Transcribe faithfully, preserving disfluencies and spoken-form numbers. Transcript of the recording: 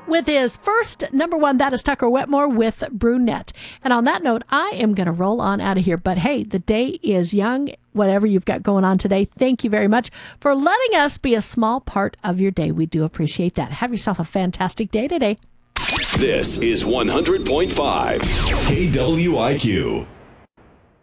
with his first number one. That is Tucker Wetmore with Brunette. And on that note, I am going to roll on out of here. But hey, the day is young. Whatever you've got going on today, thank you very much for letting us be a small part of your day. We do appreciate that. Have yourself a fantastic day today. This is one hundred point five K W I Q.